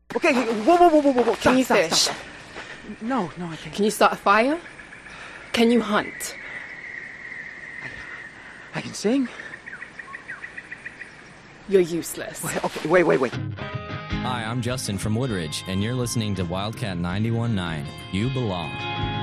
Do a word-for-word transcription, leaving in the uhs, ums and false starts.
Okay, okay, whoa, whoa, whoa, whoa, whoa, whoa. Stop, Can you stop, fish? Stop, stop. No, no, I can't. Can you start a fire? Can you hunt? I can sing. You're useless. Wait, okay, wait, wait, wait. Hi, I'm Justin from Woodridge, and you're listening to Wildcat ninety-one point nine. You belong.